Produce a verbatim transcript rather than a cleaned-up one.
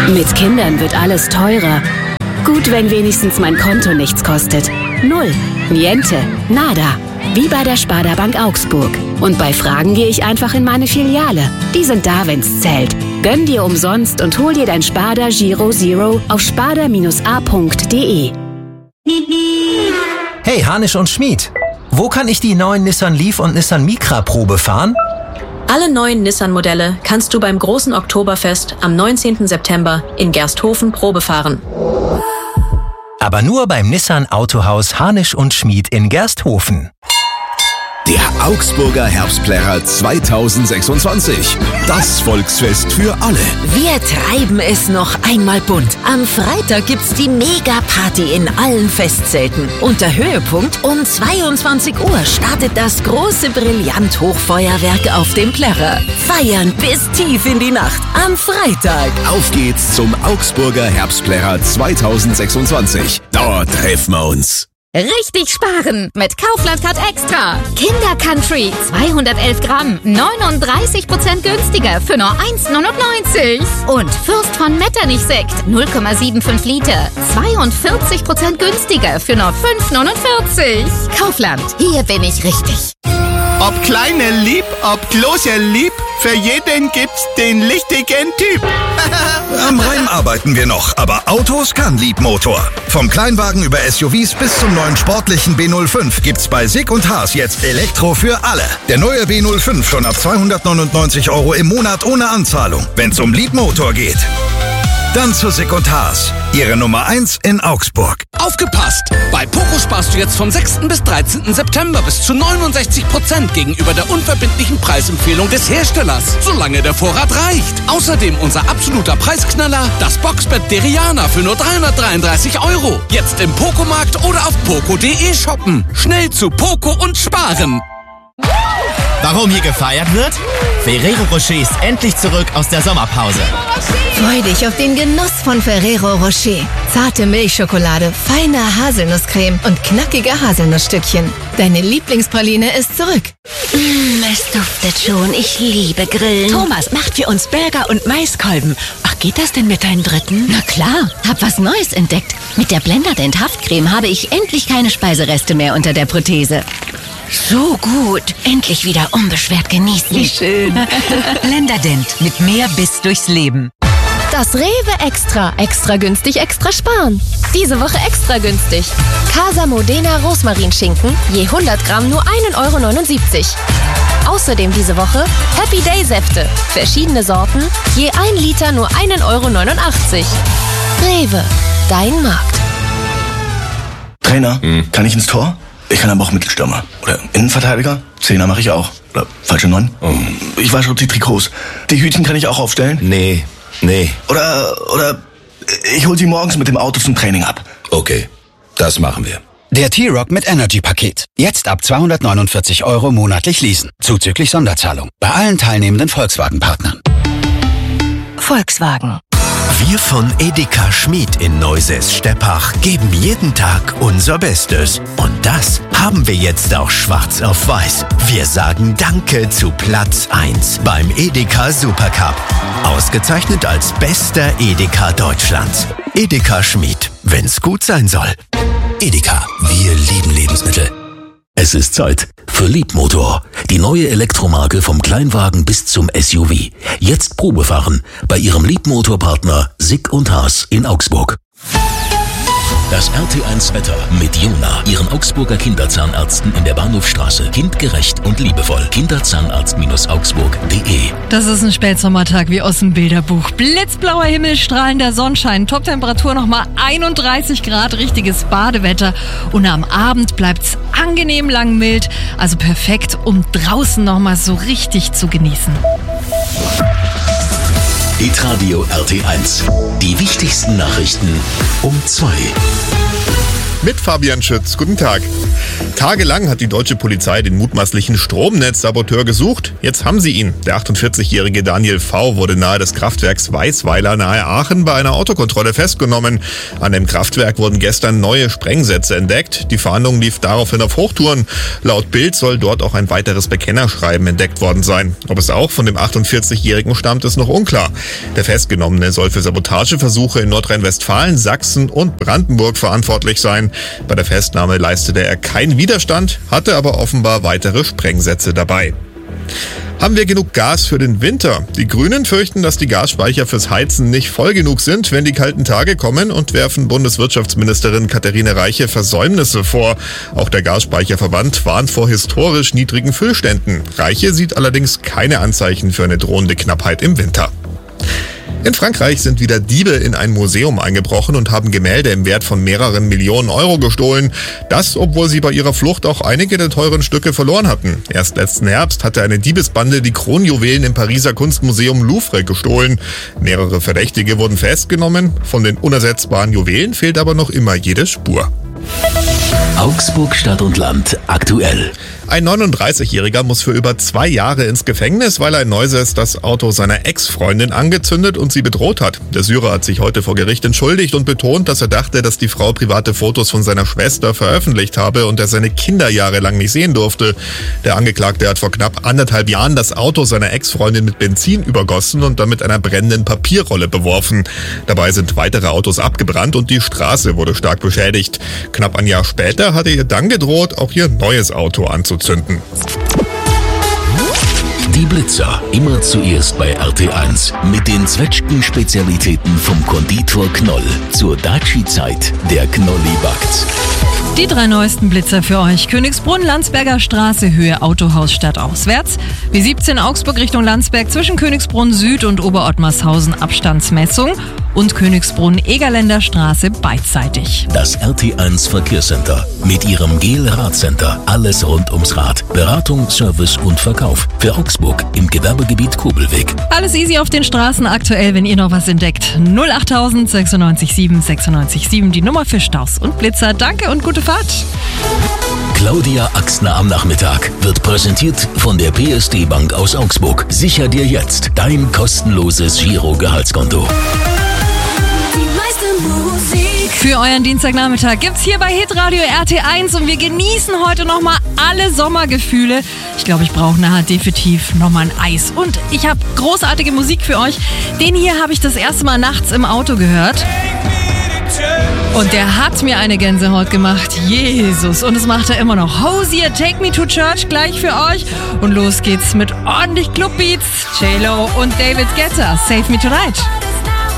Mit Kindern wird alles teurer. Gut, wenn wenigstens mein Konto nichts kostet. Null. Niente. Nada. Wie bei der Sparda Bank Augsburg. Und bei Fragen gehe ich einfach in meine Filiale. Die sind da, wenn's zählt. Gönn dir umsonst und hol dir dein Sparda Giro Zero auf sparda a punkt de. Hey, Hanisch und Schmid. Wo kann ich die neuen Nissan Leaf und Nissan Micra Probe fahren? Alle neuen Nissan-Modelle kannst du beim großen Oktoberfest am neunzehnten September in Gersthofen Probe fahren. Aber nur beim Nissan Autohaus Hanisch und Schmid in Gersthofen. Der Augsburger Herbstplärrer zweitausendsechsundzwanzig. Das Volksfest für alle. Wir treiben es noch einmal bunt. Am Freitag gibt's die Mega-Party in allen Festzelten. Und der Höhepunkt: um zweiundzwanzig Uhr startet das große Brillant-Hochfeuerwerk auf dem Plärrer. Feiern bis tief in die Nacht am Freitag. Auf geht's zum Augsburger Herbstplärrer zweitausendsechsundzwanzig. Dort treffen wir uns. Richtig sparen mit Kaufland Card Extra. Kinder Country zweihundertelf Gramm, neununddreißig Prozent günstiger für nur eins neunundneunzig. Und Fürst von Metternich Sekt null Komma fünfundsiebzig Liter, zweiundvierzig Prozent günstiger für nur fünf neunundvierzig. Kaufland, hier bin ich richtig. Ob kleine lieb, ob große lieb, für jeden gibt's den richtigen Typ. Am Reim arbeiten wir noch, aber Autos kann Liebmotor. Vom Kleinwagen über S U Vs bis zum neuen sportlichen B null fünf gibt's bei Sig und Haas jetzt Elektro für alle. Der neue B null fünf schon ab zweihundertneunundneunzig Euro im Monat ohne Anzahlung, wenn's um Liebmotor geht. Dann zu Sig und Haas, Ihre Nummer eins in Augsburg. Aufgepasst! Bei Poco sparst du jetzt vom sechsten bis dreizehnten September bis zu neunundsechzig Prozent gegenüber der unverbindlichen Preisempfehlung des Herstellers, solange der Vorrat reicht. Außerdem unser absoluter Preisknaller, das Boxbett Deriana für nur dreihundertdreiunddreißig Euro. Jetzt im Poco-Markt oder auf poco punkt de shoppen. Schnell zu Poco und sparen! Warum hier gefeiert wird? Ferrero Rocher ist endlich zurück aus der Sommerpause. Freu dich auf den Genuss von Ferrero Rocher. Zarte Milchschokolade, feine Haselnusscreme und knackige Haselnussstückchen. Deine Lieblingspraline ist zurück. Mm, es duftet schon. Ich liebe Grillen. Thomas macht für uns Burger und Maiskolben. Ach, geht das denn mit deinem dritten? Na klar, hab was Neues entdeckt. Mit der Blenderdent Haftcreme habe ich endlich keine Speisereste mehr unter der Prothese. So gut. Endlich wieder unbeschwert genießen. Wie schön. Blenderdent mit mehr Biss durchs Leben. Das Rewe Extra. Extra günstig, extra sparen. Diese Woche extra günstig. Casa Modena Rosmarinschinken, je hundert Gramm nur ein Euro neunundsiebzig. Außerdem diese Woche Happy Day Säfte. Verschiedene Sorten, je ein Liter nur ein Euro neunundachtzig. Rewe, dein Markt. Trainer, hm. kann ich ins Tor? Ich kann aber auch Mittelstürmer. Oder Innenverteidiger? Zehner mache ich auch. Oder falsche Neun? Oh. Ich wasche die Trikots. Die Hütchen kann ich auch aufstellen? Nee, nee. Oder, oder ich hol sie morgens mit dem Auto zum Training ab. Okay, das machen wir. Der T-Rock mit Energy-Paket. Jetzt ab zweihundertneunundvierzig Euro monatlich leasen. Zuzüglich Sonderzahlung. Bei allen teilnehmenden Volkswagen-Partnern. Volkswagen. Wir von Edeka Schmid in Neusäß-Steppach geben jeden Tag unser Bestes. Und das haben wir jetzt auch schwarz auf weiß. Wir sagen Danke zu Platz eins beim Edeka Supercup. Ausgezeichnet als bester Edeka Deutschlands. Edeka Schmid, wenn's gut sein soll. Edeka, wir lieben Lebensmittel. Es ist Zeit für Liebmotor, die neue Elektromarke vom Kleinwagen bis zum S U V. Jetzt Probefahren bei Ihrem Liebmotorpartner Sig und Haas in Augsburg. Das R T eins Wetter mit Jona, Ihren Augsburger Kinderzahnärzten in der Bahnhofstraße. Kindgerecht und liebevoll. Kinderzahnarzt Augsburg punkt de. Das ist ein Spätsommertag wie aus dem Bilderbuch. Blitzblauer Himmel, strahlender Sonnenschein, Toptemperatur nochmal einunddreißig Grad, richtiges Badewetter. Und am Abend bleibt's angenehm lang mild. Also perfekt, um draußen nochmal so richtig zu genießen. Hitradio R T eins. Die wichtigsten Nachrichten um zwei. mit Fabian Schütz. Guten Tag. Tagelang hat die deutsche Polizei den mutmaßlichen Stromnetzsaboteur gesucht. Jetzt haben sie ihn. Der achtundvierzigjährige Daniel V. wurde nahe des Kraftwerks Weißweiler nahe Aachen bei einer Autokontrolle festgenommen. An dem Kraftwerk wurden gestern neue Sprengsätze entdeckt. Die Fahndung lief daraufhin auf Hochtouren. Laut Bild soll dort auch ein weiteres Bekennerschreiben entdeckt worden sein. Ob es auch von dem achtundvierzigjährigen stammt, ist noch unklar. Der Festgenommene soll für Sabotageversuche in Nordrhein-Westfalen, Sachsen und Brandenburg verantwortlich sein. Bei der Festnahme leistete er keinen Widerstand, hatte aber offenbar weitere Sprengsätze dabei. Haben wir genug Gas für den Winter? Die Grünen fürchten, dass die Gasspeicher fürs Heizen nicht voll genug sind, wenn die kalten Tage kommen, und werfen Bundeswirtschaftsministerin Katharina Reiche Versäumnisse vor. Auch der Gasspeicherverband warnt vor historisch niedrigen Füllständen. Reiche sieht allerdings keine Anzeichen für eine drohende Knappheit im Winter. In Frankreich sind wieder Diebe in ein Museum eingebrochen und haben Gemälde im Wert von mehreren Millionen Euro gestohlen. Das, obwohl sie bei ihrer Flucht auch einige der teuren Stücke verloren hatten. Erst letzten Herbst hatte eine Diebesbande die Kronjuwelen im Pariser Kunstmuseum Louvre gestohlen. Mehrere Verdächtige wurden festgenommen. Von den unersetzbaren Juwelen fehlt aber noch immer jede Spur. Augsburg Stadt und Land aktuell. Ein neununddreißigjähriger muss für über zwei Jahre ins Gefängnis, weil er in Neusäß das Auto seiner Ex-Freundin angezündet und sie bedroht hat. Der Syrer hat sich heute vor Gericht entschuldigt und betont, dass er dachte, dass die Frau private Fotos von seiner Schwester veröffentlicht habe und er seine Kinder jahrelang nicht sehen durfte. Der Angeklagte hat vor knapp anderthalb Jahren das Auto seiner Ex-Freundin mit Benzin übergossen und dann mit einer brennenden Papierrolle beworfen. Dabei sind weitere Autos abgebrannt und die Straße wurde stark beschädigt. Knapp ein Jahr später hatte ihr dann gedroht, auch ihr neues Auto anzuzünden. Die Blitzer, immer zuerst bei R T eins. Mit den Zwetschgen-Spezialitäten vom Konditor Knoll. Zur Daci-Zeit, der Knolli backt. Die drei neuesten Blitzer für euch. Königsbrunn, Landsberger Straße, Höhe Autohaus stadtauswärts. B siebzehn Augsburg Richtung Landsberg zwischen Königsbrunn Süd und Oberottmarshausen Abstandsmessung. Und Königsbrunn Egerländer Straße beidseitig. Das R T eins Verkehrscenter mit ihrem Gel-Radcenter. Alles rund ums Rad. Beratung, Service und Verkauf. Für Augsburg im Gewerbegebiet Kobelweg. Alles easy auf den Straßen aktuell, wenn ihr noch was entdeckt. null achttausend sechsundneunzig sieben sechsundneunzig sieben, die Nummer für Staus und Blitzer. Danke und gute Fahrt. Claudia Axner am Nachmittag wird präsentiert von der P S D Bank aus Augsburg. Sicher dir jetzt dein kostenloses Giro-Gehaltskonto. Für euren Dienstagnachmittag gibt's hier bei Hitradio R T eins und wir genießen heute nochmal alle Sommergefühle. Ich glaube, ich brauche nachher definitiv nochmal ein Eis. Und ich habe großartige Musik für euch. Den hier habe ich das erste Mal nachts im Auto gehört. Und der hat mir eine Gänsehaut gemacht. Jesus. Und das macht er immer noch. Hosier, Take Me to Church gleich für euch. Und los geht's mit ordentlich Clubbeats. J-Lo und David Guetta. Save Me Tonight.